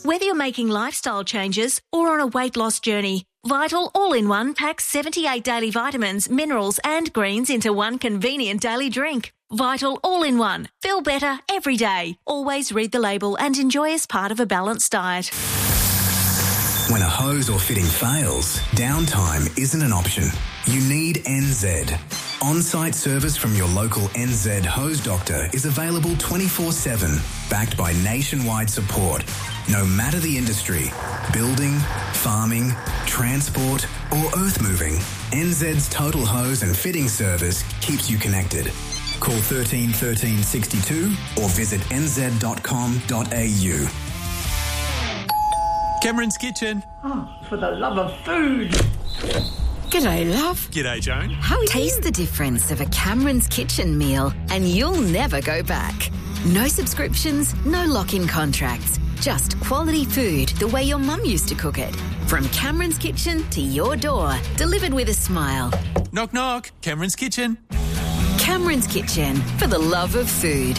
Whether you're making lifestyle changes or on a weight loss journey, Vital All-in-One packs 78 daily vitamins, minerals and greens into one convenient daily drink. Vital All-in-One. Feel better every day. Always read the label and enjoy as part of a balanced diet. When a hose or fitting fails, downtime isn't an option. You need NZ. On-site service from your local NZ hose doctor is available 24/7, backed by nationwide support. No matter the industry, building, farming, transport or earth moving, NZ's total hose and fitting service keeps you connected. Call 13 13 62 or visit nz.com.au. Cameron's Kitchen. Oh, for the love of food. G'day, love. G'day, Joan. Taste the difference of a Cameron's Kitchen meal and you'll never go back. No subscriptions, no lock-in contracts. Just quality food the way your mum used to cook it. From Cameron's Kitchen to your door, delivered with a smile. Knock, knock. Cameron's Kitchen. Cameron's Kitchen, for the love of food.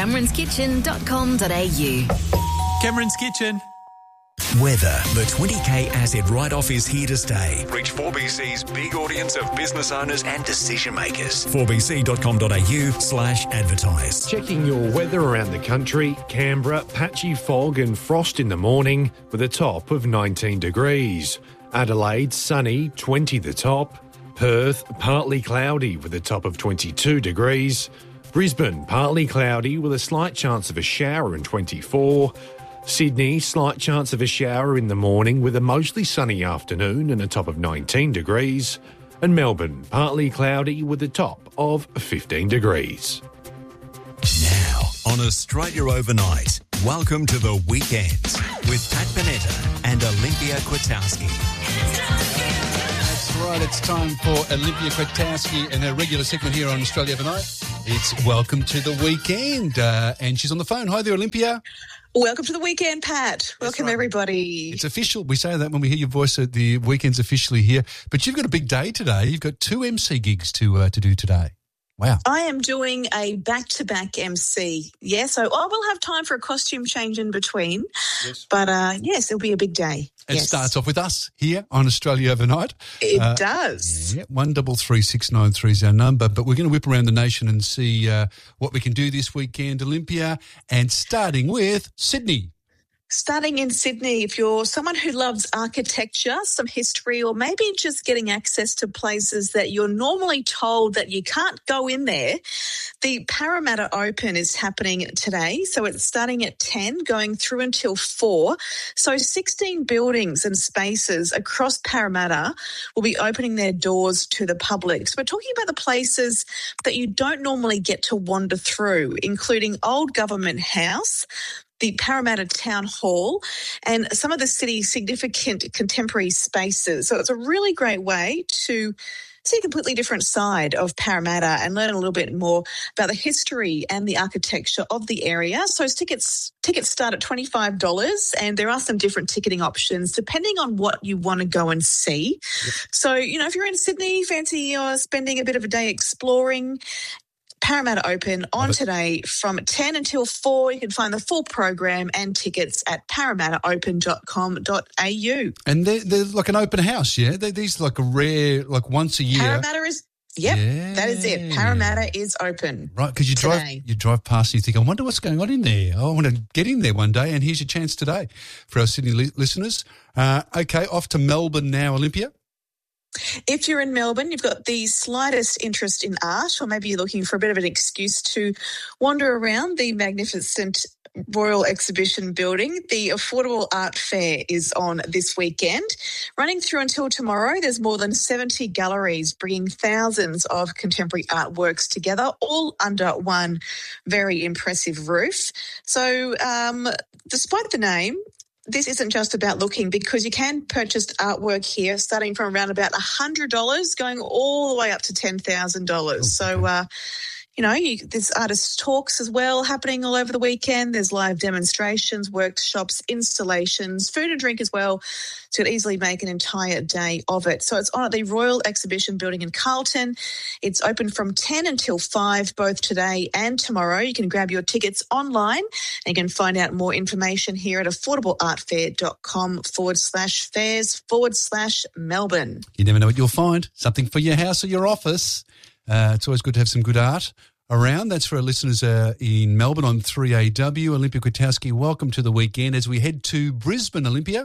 cameronskitchen.com.au. Cameron's Kitchen. Weather. The 20K asset write-off is here to stay. Reach 4BC's big audience of business owners and decision makers. 4bc.com.au/advertise. Checking your weather around the country. Canberra, patchy fog and frost in the morning with a top of 19 degrees. Adelaide, sunny, 20 the top. Perth, partly cloudy with a top of 22 degrees. Brisbane, partly cloudy with a slight chance of a shower and 24. Sydney, slight chance of a shower in the morning with a mostly sunny afternoon and a top of 19 degrees. And Melbourne, partly cloudy with a top of 15 degrees. Now, on Australia Overnight, welcome to the weekend with Pat Panetta and Olympia Kwiatkowski. That's right, it's time for Olympia Kwiatkowski and her regular segment here on Australia Overnight. It's Welcome to the Weekend, and she's on the phone. Hi there, Olympia. Welcome to the weekend, Pat. Welcome, everybody. It's official. We say that when we hear your voice, the weekend's officially here. But you've got a big day today. You've got 2 MC gigs to do today. Wow. I am doing a back-to-back MC. Yeah, so I will have time for a costume change in between. Yes. But, yes, it'll be a big day. It starts off with us here on Australia Overnight. It does. Yeah, 133693 is our number. But we're going to whip around the nation and see what we can do this weekend, Olympia. And starting with Sydney. Starting in Sydney, if you're someone who loves architecture, some history, or maybe just getting access to places that you're normally told that you can't go in there, the Parramatta Open is happening today. So it's starting at 10, going through until 4. So 16 buildings and spaces across Parramatta will be opening their doors to the public. So we're talking about the places that you don't normally get to wander through, including Old Government House, the Parramatta Town Hall, and some of the city's significant contemporary spaces. So it's a really great way to see a completely different side of Parramatta and learn a little bit more about the history and the architecture of the area. So tickets start at $25, and there are some different ticketing options depending on what you want to go and see. Yep. So, if you're in Sydney, fancy spending a bit of a day exploring, Parramatta Open on today from 10 until 4. You can find the full program and tickets at parramattaopen.com.au. And they're like an open house, yeah? These like a rare, like once a year. Parramatta is, that is it. Parramatta is open. Right, because you drive past and you think, I wonder what's going on in there. I want to get in there one day, and here's your chance today for our Sydney listeners. Okay, off to Melbourne now, Olympia. If you're in Melbourne, you've got the slightest interest in art, or maybe you're looking for a bit of an excuse to wander around the magnificent Royal Exhibition Building, the Affordable Art Fair is on this weekend. Running through until tomorrow, there's more than 70 galleries bringing thousands of contemporary artworks together, all under one very impressive roof. So despite the name, this isn't just about looking, because you can purchase artwork here starting from around about $100 going all the way up to $10,000. So, there's artist talks as well happening all over the weekend. There's live demonstrations, workshops, installations, food and drink as well. So you could easily make an entire day of it. So it's on at the Royal Exhibition Building in Carlton. It's open from 10 until 5, both today and tomorrow. You can grab your tickets online and you can find out more information here at affordableartfair.com/fairs/Melbourne. You never know what you'll find. Something for your house or your office. It's always good to have some good art around. That's for our listeners in Melbourne on 3AW. Olympia Kwiatkowski, welcome to the weekend as we head to Brisbane, Olympia.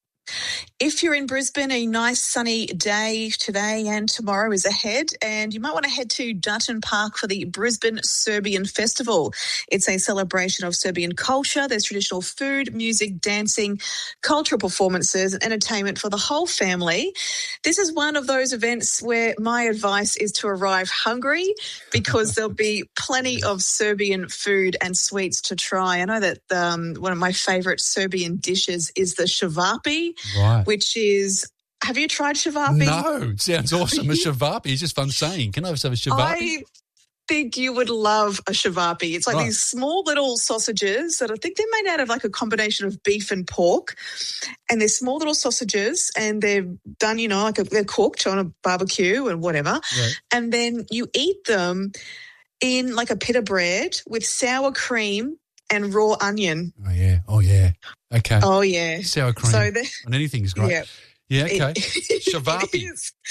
If you're in Brisbane, a nice sunny day today and tomorrow is ahead, and you might want to head to Dutton Park for the Brisbane Serbian Festival. It's a celebration of Serbian culture. There's traditional food, music, dancing, cultural performances, and entertainment for the whole family. This is one of those events where my advice is to arrive hungry because there'll be plenty of Serbian food and sweets to try. I know that one of my favourite Serbian dishes is the shavapi. Right. Which is, have you tried shavapi? No, it sounds awesome. A shavapi is just fun saying. Can I have a shavapi? I think you would love a shavapi. It's like these small little sausages that I think they're made out of like a combination of beef and pork. And they're small little sausages and they're done, they're cooked on a barbecue and whatever. Right. And then you eat them in like a pita bread with sour cream and raw onion. Oh, yeah. Okay. Oh, yeah. Sour cream on anything is great. Yeah, okay. Shavapi.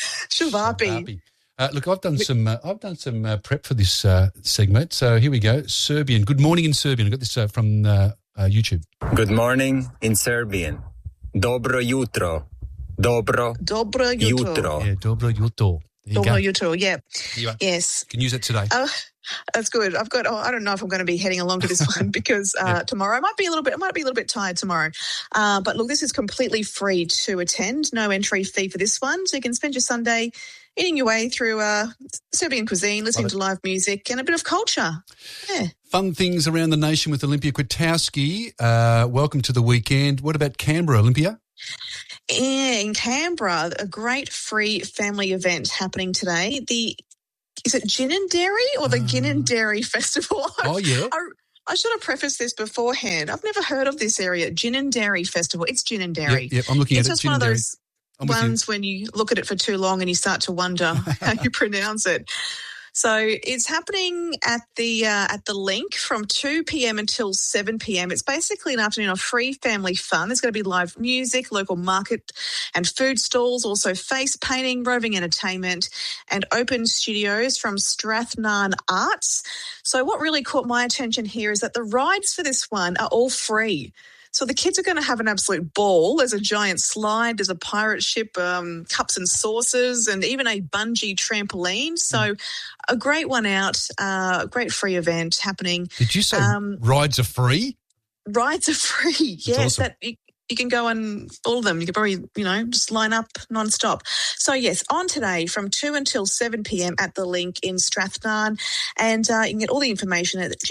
Shavapi. Look, I've done some prep for this segment. So here we go. Serbian. Good morning in Serbian. I got this from YouTube. Good morning in Serbian. Dobro jutro. Dobro jutro. Yeah, dobro jutro. Dobro jutro, yeah. Yes. Can use it today. That's good. I don't know if I'm going to be heading along to this one because tomorrow I might be a little bit tired tomorrow. But look, this is completely free to attend. No entry fee for this one. So you can spend your Sunday eating your way through Serbian cuisine, listening to live music and a bit of culture. Yeah. Fun things around the nation with Olympia Kwiatkowski. Welcome to the weekend. What about Canberra, Olympia? Yeah, in Canberra, a great free family event happening today. Is it Gin and Dairy or the Gin and Dairy Festival? Oh, yeah. I should have prefaced this beforehand. I've never heard of this area, Gin and Dairy Festival. It's Gin and Dairy. Yep, I'm looking at it. It's just one of those ones when you look at it for too long and you start to wonder how you pronounce it. So it's happening at the Link from 2 p.m. until 7 p.m. It's basically an afternoon of free family fun. There's going to be live music, local market and food stalls, also face painting, roving entertainment and open studios from Strathnairn Arts. So what really caught my attention here is that the rides for this one are all free. So the kids are going to have an absolute ball. There's a giant slide, there's a pirate ship, cups and saucers, and even a bungee trampoline. So a great one out, a great free event happening. Did you say rides are free? Rides are free, yes. Awesome. You can go on all of them. You can probably, just line up non-stop. So, yes, on today from 2 until 7 p.m. at the Link in Strathnairn. And you can get all the information at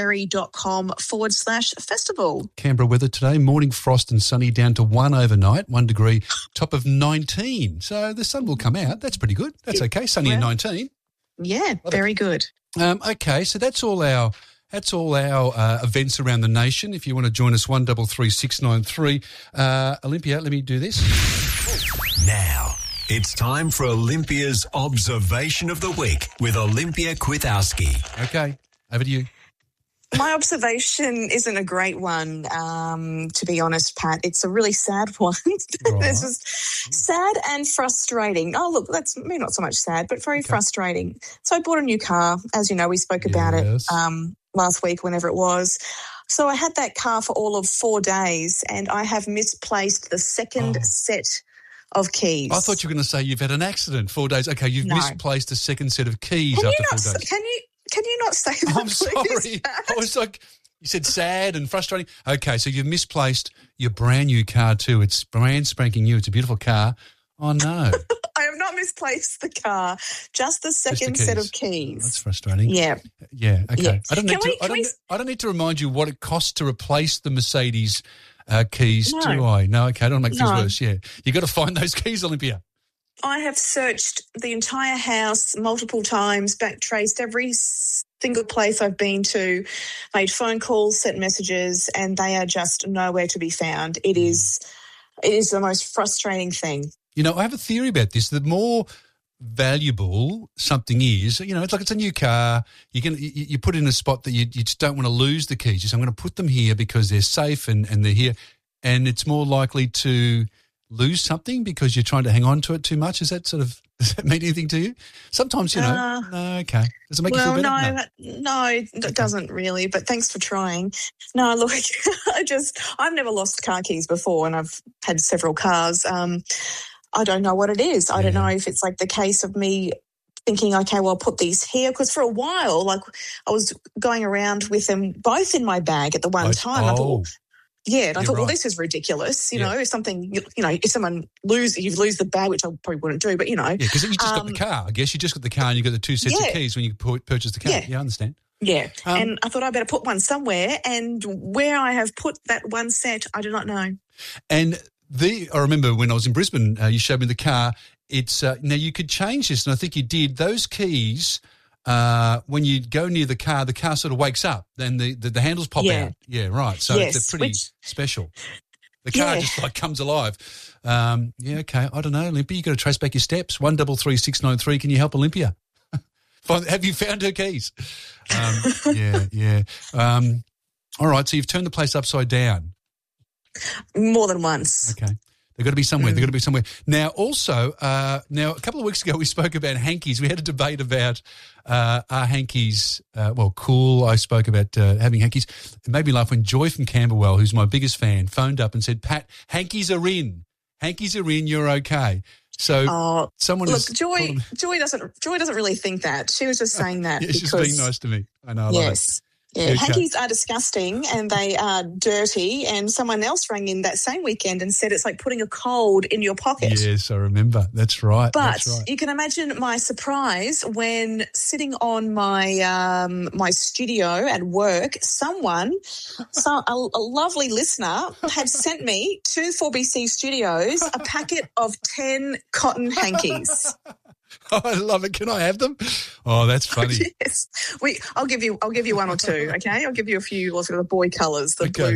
ginandairy.com/festival. Canberra weather today, morning frost and sunny down to 1 overnight, 1 degree, top of 19. So the sun will come out. That's pretty good. That's okay. Sunny and 19. Yeah, very good. Okay, so that's all our events around the nation. If you want to join us, 133693. Olympia, let me do this. Now, it's time for Olympia's Observation of the Week with Olympia Kwiatkowski. Okay, over to you. My observation isn't a great one, to be honest, Pat. It's a really sad one. Right. It's just sad and frustrating. Oh, look, that's maybe not so much sad, but very frustrating. So I bought a new car. As you know, we spoke about it last week, whenever it was. So I had that car for all of 4 days and I have misplaced the second set of keys. I thought you were going to say you've had an accident 4 days. Okay, you've misplaced a second set of keys after 4 days. Can you not say that, I'm sorry. I was like, you said sad and frustrating. Okay, so you've misplaced your brand new car too. It's brand spanking new. It's a beautiful car. Oh, no. I have not misplaced the car, just the second set of keys. Oh, that's frustrating. Yeah. Yeah, okay. Yeah. I don't need to remind you what it costs to replace the Mercedes keys, do I? No, okay, I don't make things worse, yeah. You've got to find those keys, Olympia. I have searched the entire house multiple times, backtraced every single place I've been to, made phone calls, sent messages, and they are just nowhere to be found. It is the most frustrating thing. You know, I have a theory about this. The more valuable something is, you know, it's like it's a new car. You put it in a spot that you just don't want to lose the keys. You say, I'm going to put them here because they're safe and they're here. And it's more likely to lose something because you're trying to hang on to it too much. Does that mean anything to you? Sometimes, you know, no, okay. Does it make you feel better? No, it doesn't really, but thanks for trying. No, look, I've never lost car keys before and I've had several cars. I don't know what it is. I don't know if it's like the case of me thinking, okay, well, I'll put these here. Because for a while, like I was going around with them both in my bag at the one time. I thought, and I thought, well, this is ridiculous. You know, if something, if someone you lose the bag, which I probably wouldn't do, but, you know. Yeah, because you just got the car. I guess you just got the car and you got the two sets of keys when you purchased the car. Yeah, I understand. Yeah, and I thought I better put one somewhere, and where I have put that one set, I do not know. And I remember when I was in Brisbane, you showed me the car. It's now you could change this, and I think you did. Those keys, when you go near the car sort of wakes up, then the handles pop out. Yeah, right. So it's pretty special. The car just like comes alive. Okay. I don't know, Olympia. You got to trace back your steps. 133693. Can you help Olympia? Have you found her keys? All right. So you've turned the place upside down. More than once. Okay. They've got to be somewhere. They've got to be somewhere. Now, also, a couple of weeks ago we spoke about hankies. We had a debate about are hankies, cool. I spoke about having hankies. It made me laugh when Joy from Camberwell, who's my biggest fan, phoned up and said, Pat, hankies are in. Hankies are in. You're okay. So someone Joy doesn't really think that. She was just saying that. She's being nice to me. I know. I love it. Yeah, hankies are disgusting and they are dirty, and someone else rang in that same weekend and said it's like putting a cold in your pocket. Yes, I remember. That's right. But you can imagine my surprise when sitting on my my studio at work, a lovely listener had sent me to 4BC Studios a packet of 10 cotton hankies. Oh, I love it. Can I have them? Oh, that's funny. Yes. I'll give you one or two, okay? I'll give you a few, the boy colours, the blue